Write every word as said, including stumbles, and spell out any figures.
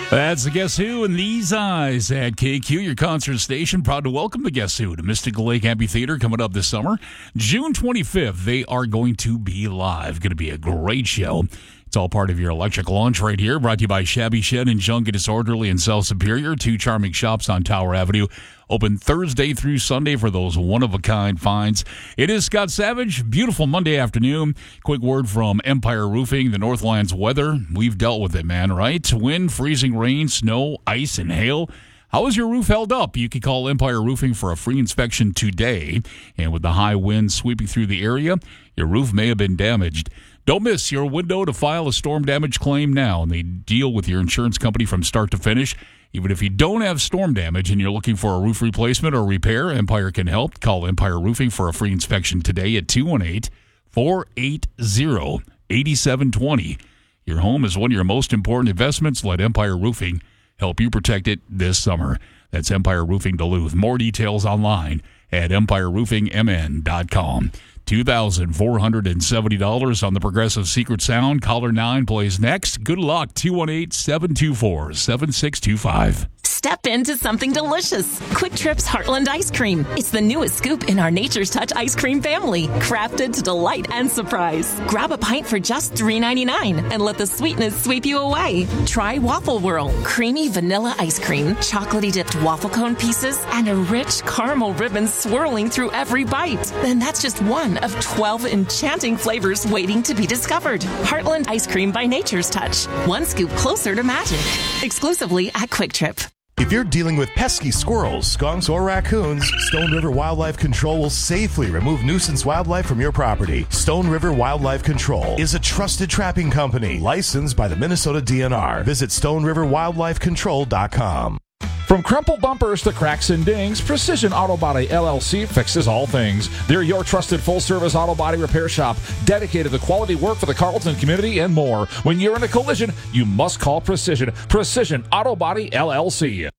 That's the Guess Who and These Eyes at K Q, your concert station. Proud to welcome the Guess Who to Mystic Lake Amphitheater coming up this summer. June twenty-fifth, they are going to be live. Going to be a great show. It's all part of your electric launch right here, brought to you by Shabby Shed and Junk and Disorderly in South Superior, two charming shops on Tower Avenue. Open Thursday through Sunday for those one-of-a-kind finds. It is Scott Savage. Beautiful Monday afternoon. Quick word from Empire Roofing. The Northlands weather, we've dealt with it, man, right? Wind, freezing rain, snow, ice, and hail. How is your roof held up? You can call Empire Roofing for a free inspection today. And with the high wind sweeping through the area, your roof may have been damaged. Don't miss your window to file a storm damage claim now, and they deal with your insurance company from start to finish. Even if you don't have storm damage and you're looking for a roof replacement or repair, Empire can help. Call Empire Roofing for a free inspection today at two one eight, four eight zero, eight seven two zero. Your home is one of your most important investments. Let Empire Roofing help you protect it this summer. That's Empire Roofing Duluth. More details online at empire roofing m n dot com. two thousand four hundred seventy dollars on the Progressive Secret Sound. Caller nine plays next. Good luck. two one eight, seven two four, seven six two five. Step into something delicious. Quick Trip's Heartland Ice Cream. It's the newest scoop in our Nature's Touch ice cream family, crafted to delight and surprise. Grab a pint for just three ninety-nine and let the sweetness sweep you away. Try Waffle Whirl, creamy vanilla ice cream, chocolatey dipped waffle cone pieces, and a rich caramel ribbon swirling through every bite. Then that's just one of twelve enchanting flavors waiting to be discovered. Heartland Ice Cream by Nature's Touch. One scoop closer to magic. Exclusively at Quick Trip. If you're dealing with pesky squirrels, skunks, or raccoons, Stone River Wildlife Control will safely remove nuisance wildlife from your property. Stone River Wildlife Control is a trusted trapping company licensed by the Minnesota D N R. Visit stone river wildlife control dot com. From crumpled bumpers to cracks and dings, Precision Auto Body L L C fixes all things. They're your trusted full-service auto body repair shop, dedicated to quality work for the Carlton community and more. When you're in a collision, you must call Precision. Precision Auto Body L L C.